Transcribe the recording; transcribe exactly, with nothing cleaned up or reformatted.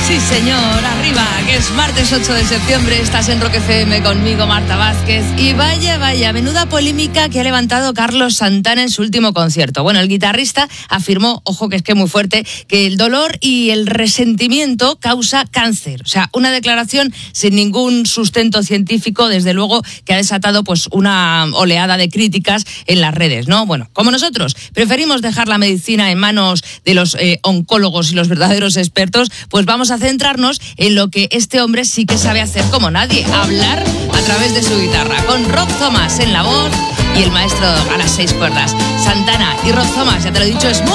Sí, señor, arriba, que es martes ocho de septiembre, estás en Rock F M conmigo, Marta Vázquez. Y vaya, vaya, menuda polémica que ha levantado Carlos Santana en su último concierto. Bueno, el guitarrista afirmó, ojo que es que es muy fuerte, que el dolor y el resentimiento causa cáncer. O sea, una declaración sin ningún sustento científico, desde luego, que ha desatado pues una oleada de críticas en las redes, ¿no? Bueno, como nosotros preferimos dejar la medicina en manos de los eh, oncólogos y los verdaderos expertos, pues vamos a centrarnos en lo que este hombre sí que sabe hacer como nadie, hablar a través de su guitarra, con Rob Thomas en la voz y el maestro a las seis cuerdas. Santana y Rob Thomas, ya te lo he dicho, Smooth